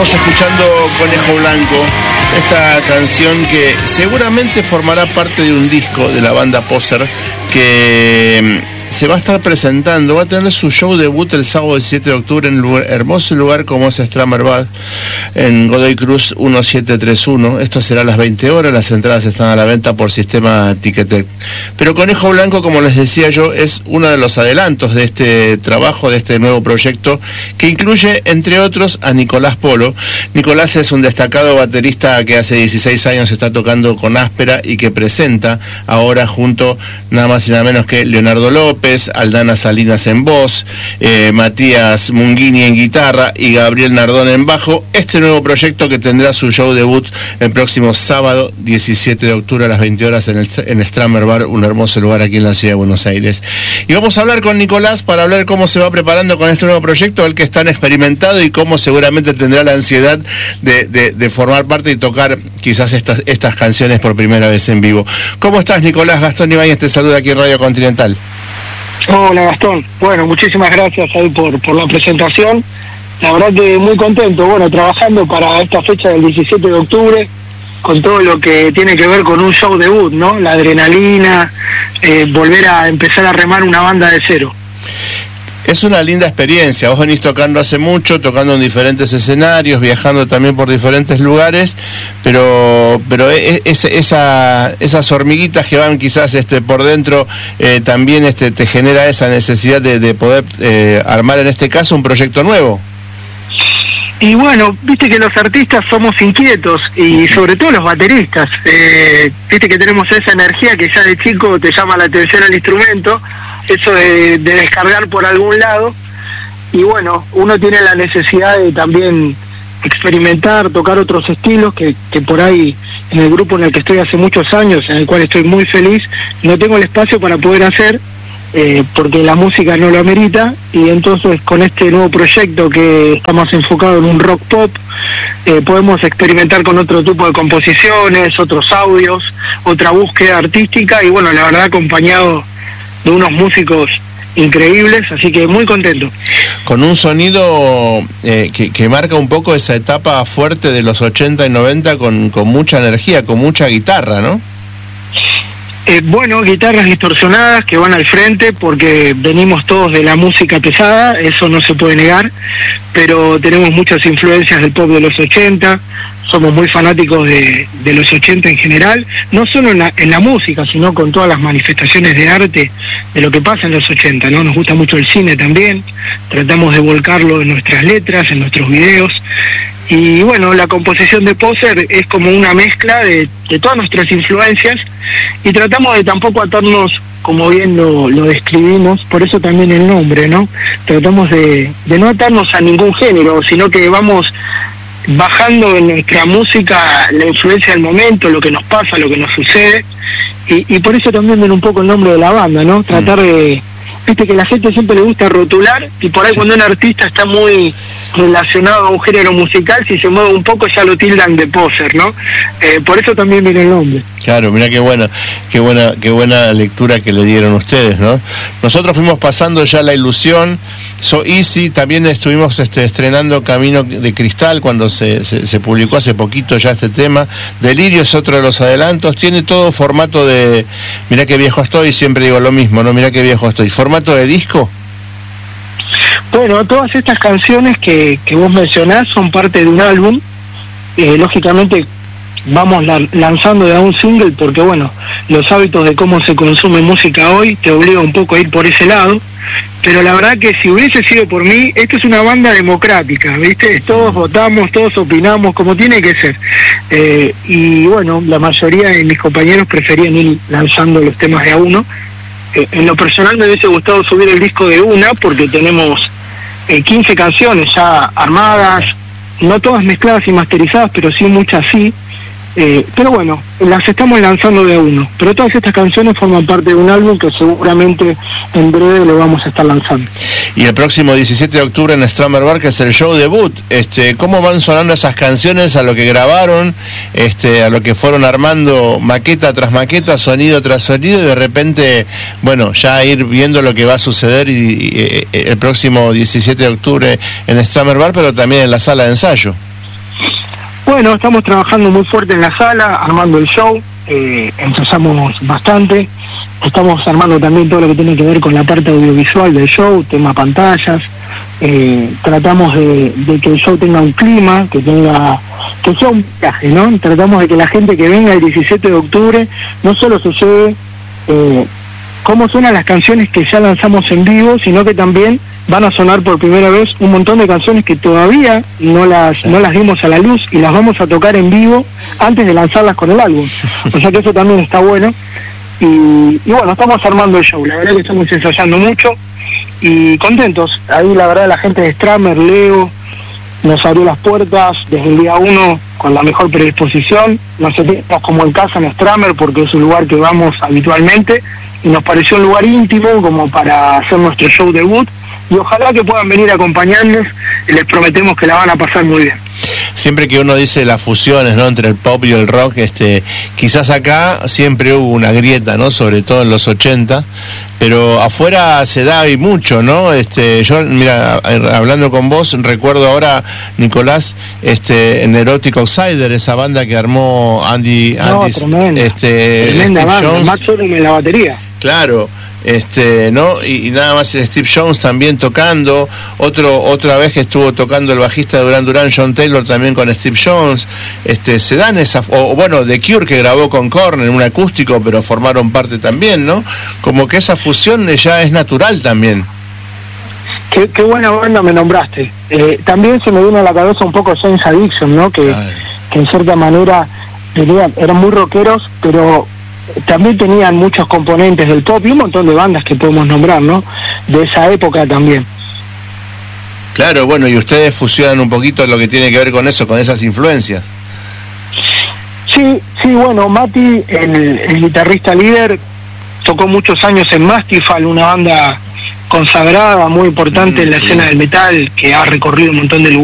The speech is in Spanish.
Estamos escuchando Conejo Blanco, esta canción que seguramente formará parte de un disco de la banda Poser que se va a estar presentando, va a tener su show debut el sábado 17 de octubre en un hermoso lugar como es Stramer Bar, en Godoy Cruz 1731. Esto será a las 20 horas, las entradas están a la venta por sistema Ticketek. Pero Conejo Blanco, como les decía yo, es uno de los adelantos de este trabajo, de este nuevo proyecto, que incluye, entre otros, a Nicolás Polo. Nicolás es un destacado baterista que hace 16 años está tocando con Áspera y que presenta ahora junto nada más y nada menos que Leonardo López, Aldana Salinas en voz, Matías Munguini en guitarra y Gabriel Nardón en bajo. Este nuevo proyecto que tendrá su show debut el próximo sábado 17 de octubre a las 20 horas en Stramer Bar, un hermoso lugar aquí en la ciudad de Buenos Aires. Y vamos a hablar con Nicolás para hablar cómo se va preparando con este nuevo proyecto, el que es tan experimentado y cómo seguramente tendrá la ansiedad de formar parte y tocar quizás estas canciones por primera vez en vivo. ¿Cómo estás, Nicolás? Gastón Ibáñez te saluda aquí en Radio Continental. Hola, Gastón. Bueno, muchísimas gracias ahí por la presentación. La verdad que muy contento, bueno, trabajando para esta fecha del 17 de octubre, con todo lo que tiene que ver con un show debut, ¿no? La adrenalina, volver a empezar a remar una banda de cero. Es una linda experiencia, vos venís tocando hace mucho, tocando en diferentes escenarios, viajando también por diferentes lugares, pero esas hormiguitas que van quizás por dentro también te genera esa necesidad de poder armar en este caso un proyecto nuevo. Y bueno, viste que los artistas somos inquietos y sobre todo los bateristas, viste que tenemos esa energía que ya de chico te llama la atención al instrumento, eso de descargar por algún lado, y bueno, uno tiene la necesidad de también experimentar, tocar otros estilos que por ahí en el grupo en el que estoy hace muchos años, en el cual estoy muy feliz, no tengo el espacio para poder hacer, porque la música no lo amerita, y entonces con este nuevo proyecto que estamos enfocados en un rock pop, podemos experimentar con otro tipo de composiciones, otros audios, otra búsqueda artística, y bueno, la verdad acompañado de unos músicos increíbles, así que muy contento. Con un sonido que marca un poco esa etapa fuerte de los 80 y 90 con mucha energía, con mucha guitarra, ¿no? Bueno, guitarras distorsionadas que van al frente porque venimos todos de la música pesada, eso no se puede negar, pero tenemos muchas influencias del pop de los 80, somos muy fanáticos de los 80 en general, no solo en la música, sino con todas las manifestaciones de arte de lo que pasa en los 80, ¿no? Nos gusta mucho el cine también, tratamos de volcarlo en nuestras letras, en nuestros videos, y bueno, la composición de Poser es como una mezcla de todas nuestras influencias, y tratamos de tampoco atarnos, como bien lo describimos, por eso también el nombre, ¿no? Tratamos de no atarnos a ningún género, sino que vamos bajando en nuestra música la influencia del momento, lo que nos pasa, lo que nos sucede, y por eso también viene un poco el nombre de la banda, ¿no? Tratar de... Viste que a la gente siempre le gusta rotular, y por ahí cuando un artista está muy relacionado a un género musical, si se mueve un poco ya lo tildan de poser, ¿no? Por eso también viene el nombre. Claro, mirá qué buena lectura que le dieron ustedes, ¿no? Nosotros fuimos pasando ya La Ilusión, So Easy, también estuvimos estrenando Camino de Cristal cuando se publicó hace poquito ya este tema. Delirio es otro de los adelantos, tiene todo formato de, mirá qué viejo estoy, siempre digo lo mismo, ¿no? Mirá qué viejo estoy, formato de disco. Bueno, todas estas canciones que vos mencionás son parte de un álbum, lógicamente vamos lanzando de a un single porque bueno, los hábitos de cómo se consume música hoy te obliga un poco a ir por ese lado, pero la verdad que si hubiese sido por mí, esta es una banda democrática, ¿viste? Todos votamos, todos opinamos como tiene que ser, y bueno, la mayoría de mis compañeros preferían ir lanzando los temas de a uno. En lo personal me hubiese gustado subir el disco de una porque tenemos 15 canciones ya armadas, no todas mezcladas y masterizadas, pero sí muchas sí, pero bueno, las estamos lanzando de a uno, pero todas estas canciones forman parte de un álbum que seguramente en breve lo vamos a estar lanzando. Y el próximo 17 de octubre en Stramer Bar, que es el show debut, ¿cómo van sonando esas canciones a lo que grabaron, a lo que fueron armando maqueta tras maqueta, sonido tras sonido, y de repente, bueno, ya ir viendo lo que va a suceder y el próximo 17 de octubre en Stramer Bar, pero también en la sala de ensayo? Bueno, estamos trabajando muy fuerte en la sala, armando el show, ensayamos bastante, estamos armando también todo lo que tiene que ver con la parte audiovisual del show, tema pantallas, tratamos de que el show tenga un clima, que sea un viaje, ¿no? Tratamos de que la gente que venga el 17 de octubre no solo se lleve cómo suenan las canciones que ya lanzamos en vivo, sino que también van a sonar por primera vez un montón de canciones que todavía no las dimos a la luz y las vamos a tocar en vivo antes de lanzarlas con el álbum. O sea que eso también está bueno. Y bueno, estamos armando el show, la verdad que estamos ensayando mucho y contentos. Ahí la verdad la gente de Stramer, Leo, nos abrió las puertas desde el día 1 con la mejor predisposición. Nos sentimos como en casa en Stramer porque es un lugar que vamos habitualmente y nos pareció un lugar íntimo como para hacer nuestro show debut. Y ojalá que puedan venir a acompañarnos y les prometemos que la van a pasar muy bien. Siempre que uno dice las fusiones, ¿no?, entre el pop y el rock, quizás acá siempre hubo una grieta, ¿no?, sobre todo en los 80, pero afuera se da y mucho, ¿no? Yo, mira, hablando con vos, recuerdo ahora, Nicolás, en Erotic Outsider, esa banda que armó Andy tremenda Steve banda, Jones. Max Sorum en la batería. Claro. ¿No? Y nada más el Steve Jones también tocando, otra vez que estuvo tocando el bajista de Duran Duran, John Taylor, también con Steve Jones, se dan esas, o bueno, The Cure que grabó con Korn en un acústico, pero formaron parte también, ¿no? Como que esa fusión ya es natural también. Qué buena banda me nombraste. También se me vino a la cabeza un poco James Addiction, ¿no? Que en cierta manera eran muy rockeros, pero también tenían muchos componentes del pop y un montón de bandas que podemos nombrar, ¿no?, de esa época también. Claro, bueno, y ustedes fusionan un poquito lo que tiene que ver con eso, con esas influencias. Sí, bueno, Mati, el guitarrista líder, tocó muchos años en Mastifal, una banda consagrada, muy importante en la escena del metal, que ha recorrido un montón de lugares.